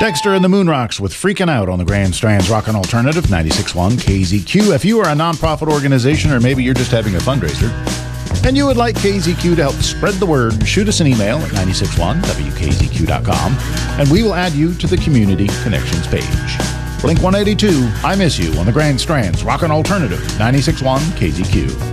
Dexter and the Moonrocks with Freaking Out on the Grand Strands Rockin' Alternative 96.1 KZQ. If you are a nonprofit organization or maybe you're just having a fundraiser and you would like KZQ to help spread the word, shoot us an email at 961wkzq.com and we will add you to the Community Connections page. Blink 182, I Miss You on the Grand Strands Rockin' Alternative 96.1 KZQ.